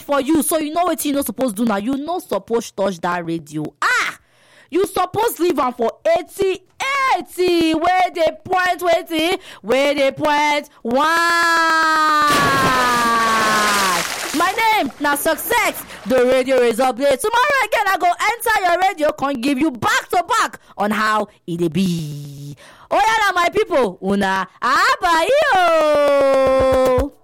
for you, so you know what you no suppose do now. You no suppose touch that radio. You suppose leave am for 80 where they point one. My name na Success. The radio is update. Tomorrow again I go enter your radio, can give you back to back on how it dey be. Oya na my people, una abayo.